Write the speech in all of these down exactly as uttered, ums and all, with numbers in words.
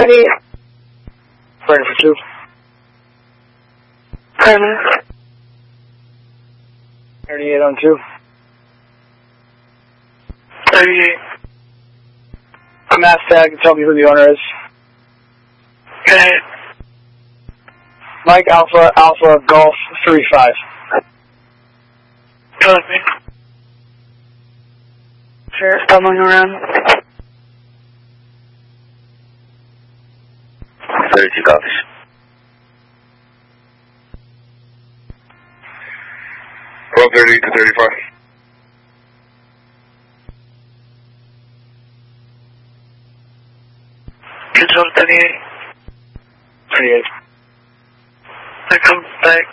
thirty-eight. Ready for two. Five minutes. thirty-eight on two. thirty-eight. A mass tag and tell me who the owner is. Okay. Mike Alpha Alpha Golf three five. Tell me. Sure, stumbling around. thirty-two copies. From thirty-eight to thirty-five. Control thirty-eight. thirty-eight. I come back.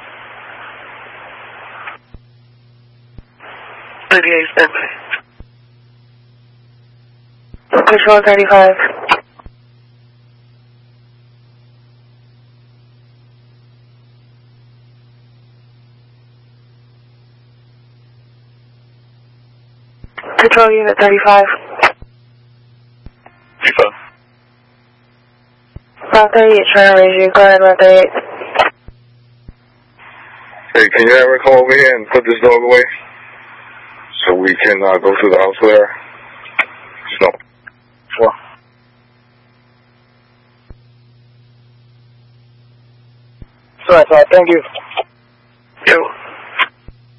thirty-eight, standby. Control thirty-five. Control unit thirty-five. thirty-five. Route thirty-eight, trying to raise you. Go ahead, Route thirty-eight. Hey, can you ever come over here and put this dog away? So we can uh, go through the house with her? No. Four. So I thought, thank you.